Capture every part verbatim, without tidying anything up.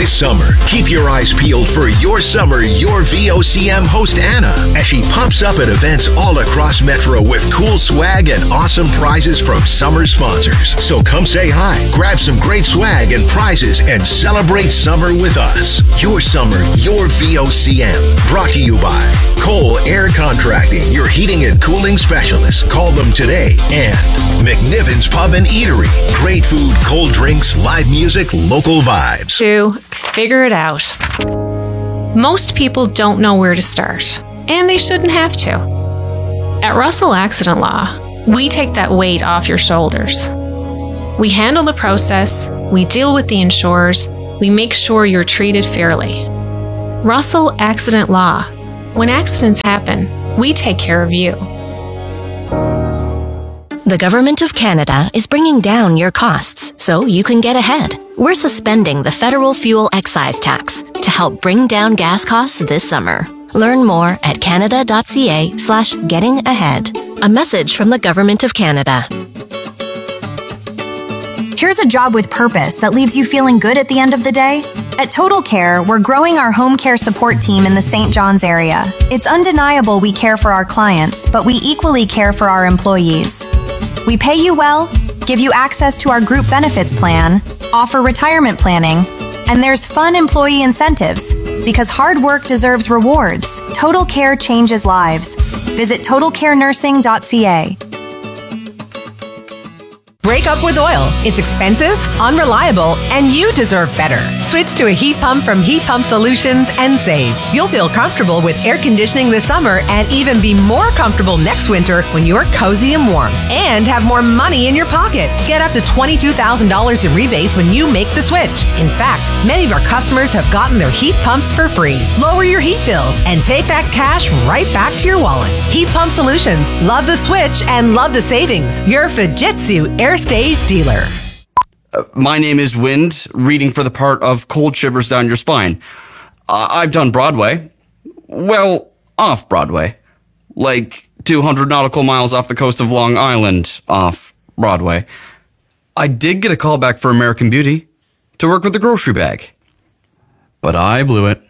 This summer, keep your eyes peeled for Your Summer, Your V O C M host Anna as she pops up at events all across Metro with cool swag and awesome prizes from summer sponsors. So come say hi, grab some great swag and prizes, and celebrate summer with us. Your Summer, Your V O C M. Brought to you by Cole Air Contracting, your heating and cooling specialist. Call them today. And McNiven's Pub and Eatery. Great food, cold drinks, live music, local vibes. To figure it out. Most people don't know where to start, and they shouldn't have to. At Russell Accident Law, we take that weight off your shoulders. We handle the process, we deal with the insurers, we make sure you're treated fairly. Russell Accident Law. When accidents happen, we take care of you. The Government of Canada is bringing down your costs so you can get ahead. We're suspending the federal fuel excise tax to help bring down gas costs this summer. Learn more at canada.ca slash getting ahead. A message from the Government of Canada. Here's a job with purpose that leaves you feeling good at the end of the day. At Total Care, we're growing our home care support team in the Saint John's area. It's undeniable we care for our clients, but we equally care for our employees. We pay you well, give you access to our group benefits plan, offer retirement planning, and there's fun employee incentives. Because hard work deserves rewards, Total Care changes lives. Visit total care nursing dot c a. Break up with oil. It's expensive, unreliable, and you deserve better. Switch to a heat pump from Heat Pump Solutions and save. You'll feel comfortable with air conditioning this summer and even be more comfortable next winter when you're cozy and warm and have more money in your pocket. Get up to twenty-two thousand dollars in rebates when you make the switch. In fact, many of our customers have gotten their heat pumps for free. Lower your heat bills and take that cash right back to your wallet. Heat Pump Solutions. Love the switch and love the savings. Your Fujitsu Air Stage dealer. Uh, my name is Wind, reading for the part of Cold Shivers Down Your Spine. Uh, I've done Broadway. Well, off Broadway. Like two hundred nautical miles off the coast of Long Island, off Broadway. I did get a call back for American Beauty to work with the grocery bag. But I blew it.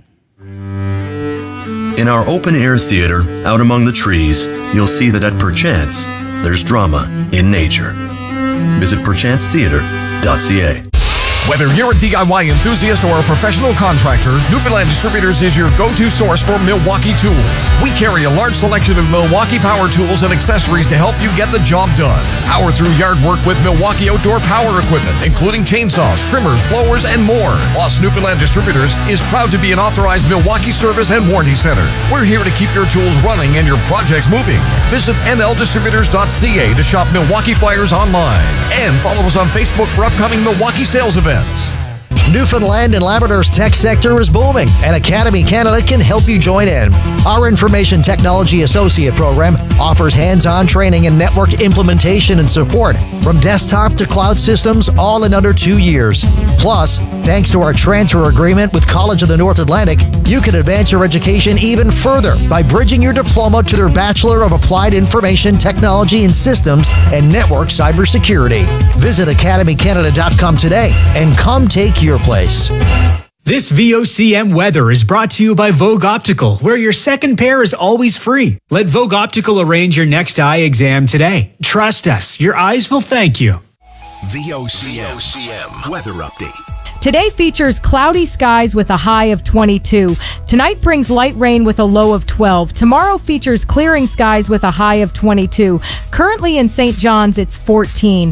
In our open-air theater, out among the trees, you'll see that at Perchance, there's drama in nature. Visit perchance theater dot c a. Whether you're a D I Y enthusiast or a professional contractor, Newfoundland Distributors is your go-to source for Milwaukee tools. We carry a large selection of Milwaukee power tools and accessories to help you get the job done. Power through yard work with Milwaukee outdoor power equipment, including chainsaws, trimmers, blowers, and more. Plus, Newfoundland Distributors is proud to be an authorized Milwaukee service and warranty center. We're here to keep your tools running and your projects moving. Visit n l distributors dot c a to shop Milwaukee flyers online. And follow us on Facebook for upcoming Milwaukee sales events. Newfoundland and Labrador's tech sector is booming, and Academy Canada can help you join in. Our Information Technology Associate Program offers hands-on training and network implementation and support from desktop to cloud systems, all in under two years. Plus, thanks to our transfer agreement with College of the North Atlantic, you can advance your education even further by bridging your diploma to their Bachelor of Applied Information Technology and Systems and Network Cybersecurity. Visit academy canada dot com today and come take your place. This V O C M weather is brought to you by Vogue Optical, where your second pair is always free. Let Vogue Optical arrange your next eye exam today. Trust us, your eyes will thank you. V O C M weather update. Today features cloudy skies with a high of twenty-two. Tonight brings light rain with a low of twelve. Tomorrow features clearing skies with a high of twenty-two. Currently in Saint John's, it's fourteen.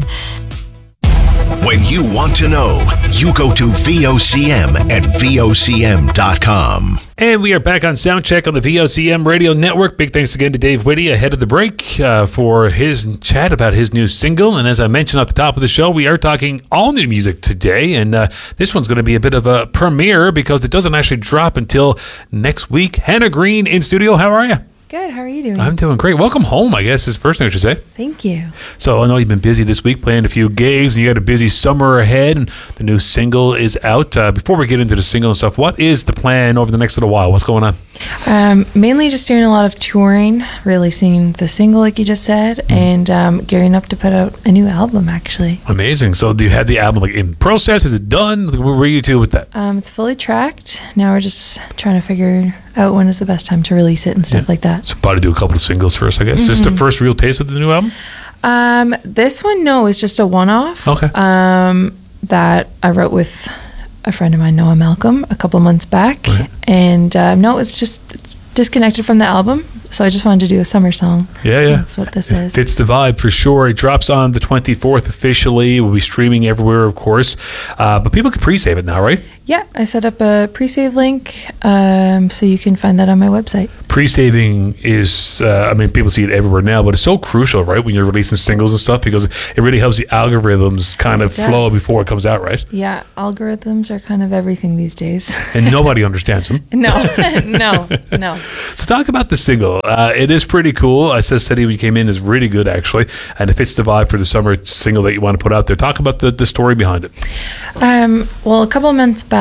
When you want to know, you go to V O C M at V O C M dot com. And we are back on Soundcheck on the V O C M Radio Network. Big thanks again to Dave Whitty ahead of the break uh, for his chat about his new single. And as I mentioned at the top of the show, we are talking all new music today. And uh, this one's going to be a bit of a premiere because it doesn't actually drop until next week. Hannah Green in studio. How are you? Good. How are you doing? I'm doing great. Welcome home, I guess, is the first thing I should say. Thank you. So I know you've been busy this week playing a few gigs, and you got a busy summer ahead, and the new single is out. Uh, before we get into the single and stuff, what is the plan over the next little while? What's going on? Um, mainly just doing a lot of touring, releasing the single, like you just said, mm. and um, gearing up to put out a new album, actually. Amazing. So do you have the album like in process? Is it done? Where were you to with that? Um, it's fully tracked. Now we're just trying to figure out when is the best time to release it and stuff yeah. like that. So probably do a couple of singles first, I guess. Mm-hmm. Is this the first real taste of the new album? Um, this one, no, is just a one-off. Okay. Um, that I wrote with a friend of mine, Noah Malcolm, a couple months back. Right. And uh, no, it's just it's disconnected from the album. So I just wanted to do a summer song. Yeah, yeah. That's what this it is. Fits the vibe for sure. It drops on the twenty-fourth officially. We'll be streaming everywhere, of course. Uh, but people can pre-save it now, right? Yeah, I set up a pre-save link, um, so you can find that on my website. Pre-saving is, uh, I mean, people see it everywhere now, but it's so crucial, right, when you're releasing singles and stuff, because it really helps the algorithms kind of flow before it comes out, right? Yeah, algorithms are kind of everything these days. And nobody understands them. No, no, no. So talk about the single. Uh, it is pretty cool. I said Steady When You Came In is really good, actually, and it fits the vibe for the summer single that you want to put out there. Talk about the, the story behind it. Um, well, a couple of months back,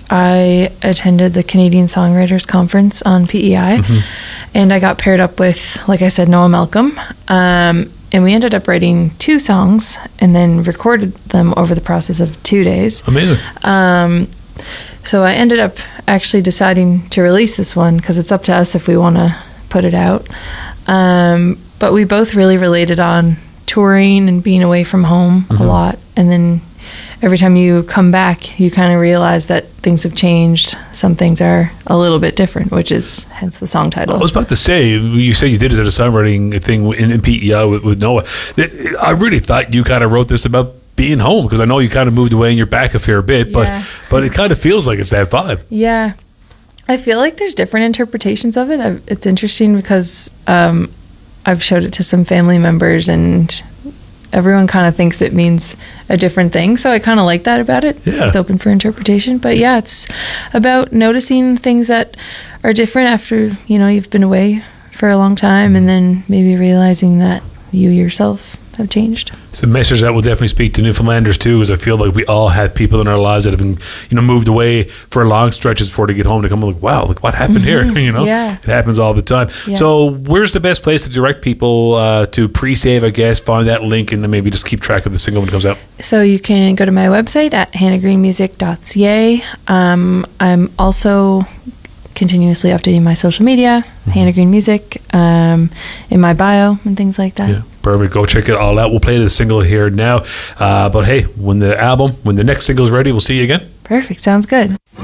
I attended the Canadian Songwriters Conference on P E I, mm-hmm. and I got paired up with, like I said, Noah Malcolm, um, and we ended up writing two songs and then recorded them over the process of two days. Amazing. Um, so I ended up actually deciding to release this one because it's up to us if we want to put it out. Um, but we both really related on touring and being away from home mm-hmm. a lot, and then every time you come back, you kind of realize that things have changed. Some things are a little bit different, which is hence the song title. I was about to say, you said you did it at a songwriting thing in, in P E I with, with Noah. I really thought you kind of wrote this about being home, because I know you kind of moved away and you're back a fair bit, but yeah. but it kind of feels like it's that vibe. Yeah. I feel like there's different interpretations of it. I've, it's interesting because um, I've showed it to some family members, and everyone kind of thinks it means a different thing. So I kind of like that about it. Yeah. It's open for interpretation. But yeah, it's about noticing things that are different after, you know, you've been away for a long time, and then maybe realizing that you yourself have changed. It's a message that will definitely speak to Newfoundlanders too, because I feel like we all have people in our lives that have been, you know, moved away for long stretches before they get home to come like, wow, like what happened mm-hmm. here? You know, yeah. It happens all the time. Yeah. So where's the best place to direct people uh, to pre-save, I guess, find that link, and then maybe just keep track of the single when it comes out? So you can go to my website at hannah green music dot c a. Um, I'm also continuously updating my social media, mm-hmm. Hannah Green Music, um, in my bio and things like that. Yeah, perfect. Go check it all out. We'll play the single here now. Uh, but hey, when the album, when the next single is ready, we'll see you again. Perfect. Sounds good.